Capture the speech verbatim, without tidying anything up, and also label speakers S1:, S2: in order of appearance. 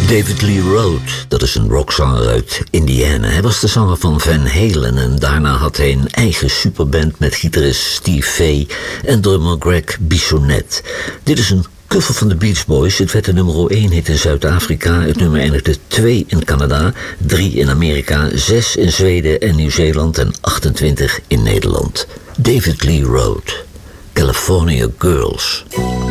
S1: David Lee Roth, dat is een rockzanger uit Indiana. Hij was de zanger van Van Halen en daarna had hij een eigen superband met gitarist Steve Vai en drummer Greg Bissonette. Dit is een cover van de Beach Boys. Het werd de nummer één hit in Zuid-Afrika. Het nummer eindigde twee in Canada, drie in Amerika, zes in Zweden en Nieuw-Zeeland en achtentwintig in Nederland. David Lee Roth, California Girls.